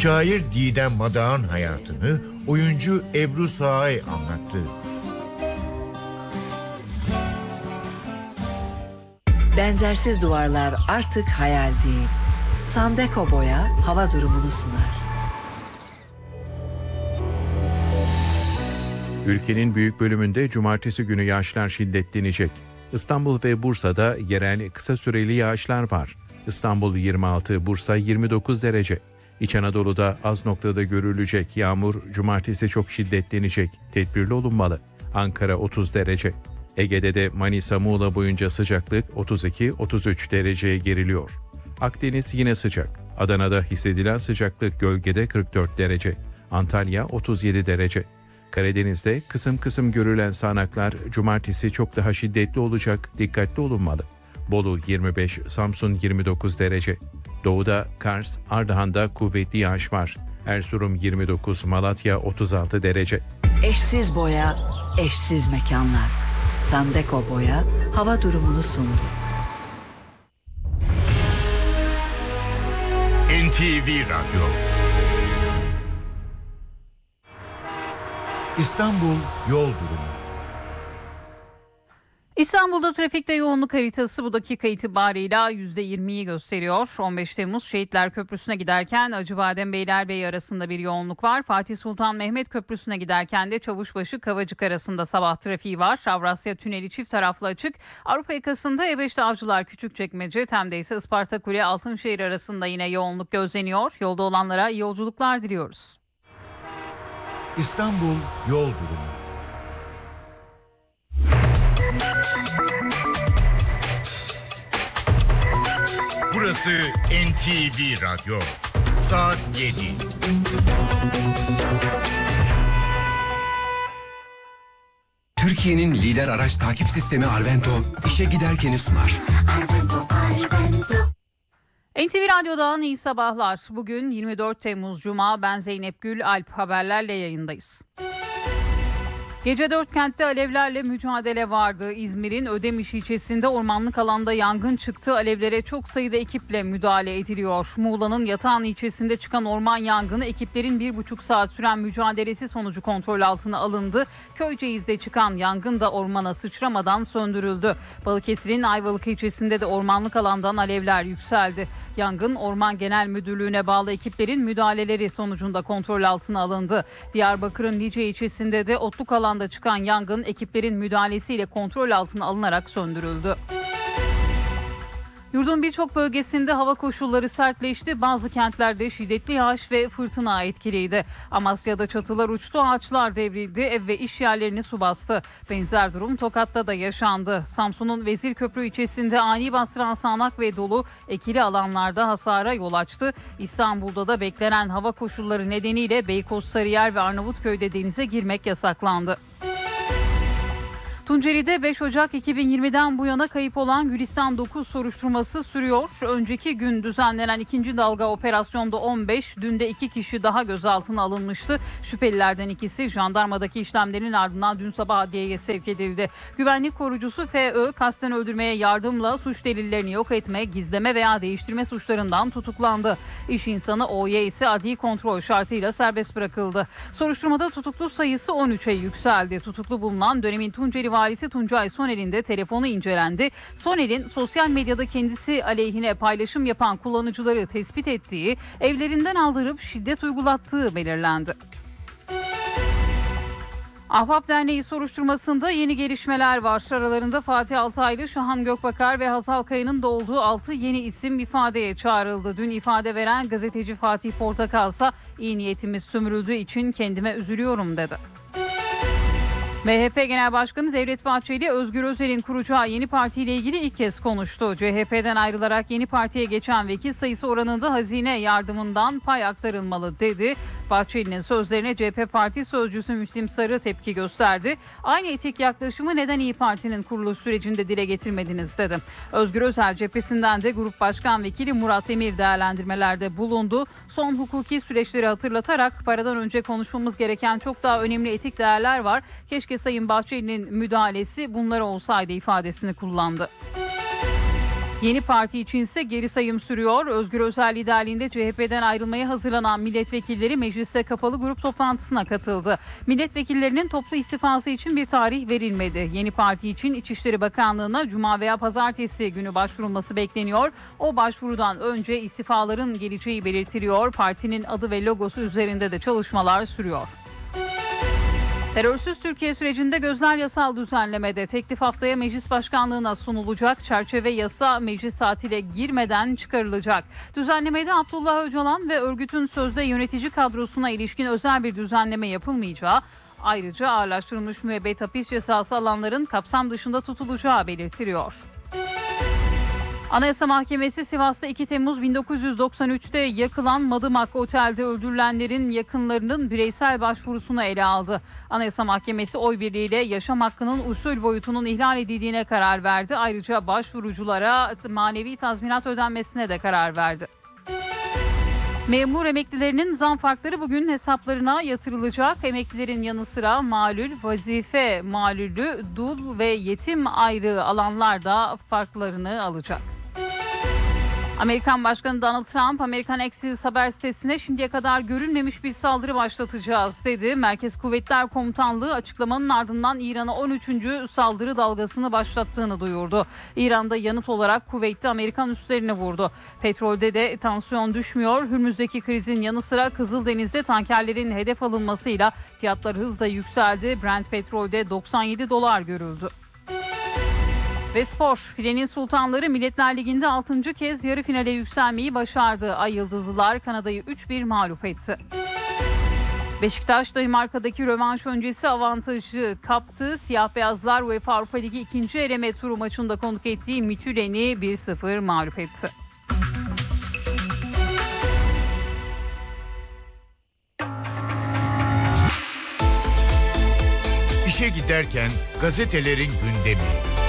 Şair Didem Madak'ın hayatını oyuncu Ebru Sağay anlattı. Benzersiz duvarlar artık hayal değil. Sandeko Boya hava durumunu sunar. Ülkenin büyük bölümünde cumartesi günü yağışlar şiddetlenecek. İstanbul ve Bursa'da yerel kısa süreli yağışlar var. İstanbul 26, Bursa 29 derece. İç Anadolu'da az noktada görülecek yağmur cumartesi çok şiddetlenecek. Tedbirli olunmalı. Ankara 30 derece. Ege'de de Manisa, Muğla boyunca sıcaklık 32-33 dereceye geriliyor. Akdeniz yine sıcak. Adana'da hissedilen sıcaklık gölgede 44 derece. Antalya 37 derece. Karadeniz'de kısım kısım görülen sağanaklar cumartesi çok daha şiddetli olacak, dikkatli olunmalı. Bolu 25, Samsun 29 derece. Doğuda Kars, Ardahan'da kuvvetli yağış var. Erzurum 29, Malatya 36 derece. Eşsiz boya, eşsiz mekanlar. Sandeko Boya hava durumunu sundu. NTV Radyo. İstanbul yol durumu. İstanbul'da trafikte yoğunluk haritası bu dakika itibarıyla %20'yi gösteriyor. 15 Temmuz Şehitler Köprüsü'ne giderken Acıbadem Beylerbeyi arasında bir yoğunluk var. Fatih Sultan Mehmet Köprüsü'ne giderken de Çavuşbaşı Kavacık arasında sabah trafiği var. Avrasya Tüneli çift taraflı açık. Avrupa yakasında E5'te Avcılar Küçükçekmece, Tem'de ise Isparta Kule Altınşehir arasında yine yoğunluk gözleniyor. Yolda olanlara iyi yolculuklar diliyoruz. İstanbul yol durumu. Burası NTV Radyo. Saat 7. Türkiye'nin lider araç takip sistemi Arvento, işe giderkeni sunar. NTV Radyo'dan iyi sabahlar. Bugün 24 Temmuz Cuma. Ben Zeynep Gül Alp, haberlerle yayındayız. Gece 4 kentte alevlerle mücadele vardı. İzmir'in Ödemiş ilçesinde ormanlık alanda yangın çıktı. Alevlere çok sayıda ekiple müdahale ediliyor. Muğla'nın Yatağan ilçesinde çıkan orman yangını ekiplerin 1,5 saat süren mücadelesi sonucu kontrol altına alındı. Köyceğiz'de çıkan yangın da ormana sıçramadan söndürüldü. Balıkesir'in Ayvalık ilçesinde de ormanlık alandan alevler yükseldi. Yangın Orman Genel Müdürlüğü'ne bağlı ekiplerin müdahaleleri sonucunda kontrol altına alındı. Diyarbakır'ın Lice ilçesinde de otluk alanda çıkan yangın ekiplerin müdahalesiyle kontrol altına alınarak söndürüldü. Yurdun birçok bölgesinde hava koşulları sertleşti. Bazı kentlerde şiddetli yağış ve fırtına etkiliydi. Amasya'da çatılar uçtu, ağaçlar devrildi, ev ve iş yerlerini su bastı. Benzer durum Tokat'ta da yaşandı. Samsun'un Vezirköprü ilçesinde ani bastıran sağanak ve dolu ekili alanlarda hasara yol açtı. İstanbul'da da beklenen hava koşulları nedeniyle Beykoz, Sarıyer ve Arnavutköy'de denize girmek yasaklandı. Tunceli'de 5 Ocak 2020'den bu yana kayıp olan Gülistan 9 soruşturması sürüyor. Önceki gün düzenlenen ikinci dalga operasyonda 15, dün de 2 kişi daha gözaltına alınmıştı. Şüphelilerden ikisi jandarmadaki işlemlerin ardından dün sabah adliyeye sevk edildi. Güvenlik korucusu FÖ kasten öldürmeye yardımla suç delillerini yok etme, gizleme veya değiştirme suçlarından tutuklandı. İş insanı OY ise adli kontrol şartıyla serbest bırakıldı. Soruşturmada tutuklu sayısı 13'e yükseldi. Tutuklu bulunan dönemin Tunceli Valisi Tuncay Soner'in de telefonu incelendi. Soner'in sosyal medyada kendisi aleyhine paylaşım yapan kullanıcıları tespit ettiği, evlerinden aldırıp şiddet uygulattığı belirlendi. Ahbap Derneği soruşturmasında yeni gelişmeler var. Aralarında Fatih Altaylı, Şahan Gökbakar ve Hazal Kaya'nın da olduğu 6 yeni isim ifadeye çağrıldı. Dün ifade veren gazeteci Fatih Portakal ise iyi niyetimiz sömürüldüğü için kendime üzülüyorum dedi. MHP Genel Başkanı Devlet Bahçeli, Özgür Özel'in kuracağı yeni partiyle ilgili ilk kez konuştu. CHP'den ayrılarak yeni partiye geçen vekil sayısı oranında hazine yardımından pay aktarılmalı dedi. Bahçeli'nin sözlerine CHP Parti Sözcüsü Müslim Sarı tepki gösterdi. Aynı etik yaklaşımı neden İYİ Parti'nin kuruluş sürecinde dile getirmediniz dedi. Özgür Özel cephesinden de Grup Başkan Vekili Murat Emir değerlendirmelerde bulundu. Son hukuki süreçleri hatırlatarak paradan önce konuşmamız gereken çok daha önemli etik değerler var. Keşke Sayın Bahçeli'nin müdahalesi bunlara olsaydı ifadesini kullandı. Yeni parti içinse geri sayım sürüyor. Özgür Özel liderliğinde CHP'den ayrılmaya hazırlanan milletvekilleri mecliste kapalı grup toplantısına katıldı. Milletvekillerinin toplu istifası için bir tarih verilmedi. Yeni parti için İçişleri Bakanlığı'na cuma veya pazartesi günü başvurulması bekleniyor. O başvurudan önce istifaların geleceği belirtiliyor. Partinin adı ve logosu üzerinde de çalışmalar sürüyor. Terörsüz Türkiye sürecinde gözler yasal düzenlemede. Teklif haftaya meclis başkanlığına sunulacak. Çerçeve yasa meclis tatile girmeden çıkarılacak. Düzenlemede Abdullah Öcalan ve örgütün sözde yönetici kadrosuna ilişkin özel bir düzenleme yapılmayacağı, ayrıca ağırlaştırılmış müebbet hapis cezası alanların kapsam dışında tutulacağı belirtiliyor. Anayasa Mahkemesi Sivas'ta 2 Temmuz 1993'te yakılan Madımak Otel'de öldürülenlerin yakınlarının bireysel başvurusunu ele aldı. Anayasa Mahkemesi oy birliğiyle yaşam hakkının usul boyutunun ihlal edildiğine karar verdi. Ayrıca başvuruculara manevi tazminat ödenmesine de karar verdi. Memur emeklilerinin zam farkları bugün hesaplarına yatırılacak. Emeklilerin yanı sıra malul, vazife malulü, dul ve yetim aylığı alanlar da farklarını alacak. Amerikan Başkanı Donald Trump, Amerikan Axios haber sitesine şimdiye kadar görülmemiş bir saldırı başlatacağız dedi. Merkez Kuvvetler Komutanlığı açıklamanın ardından İran'a 13. saldırı dalgasını başlattığını duyurdu. İran'da yanıt olarak kuvvetli Amerikan üslerini vurdu. Petrolde de tansiyon düşmüyor. Hürmüz'deki krizin yanı sıra Kızıldeniz'de tankerlerin hedef alınmasıyla fiyatlar hızla yükseldi. Brent petrolde $97 görüldü. Ve spor. Filenin Sultanları Milletler Ligi'nde 6. kez yarı finale yükselmeyi başardı. Ay Yıldızlılar Kanada'yı 3-1 mağlup etti. Beşiktaş Danimarka'daki rövanş öncesi avantajı kaptı. Siyah beyazlar UEFA Avrupa Ligi 2. eleme turu maçında konuk ettiği Midtjylland'i 1-0 mağlup etti. İşe giderken gazetelerin gündemi.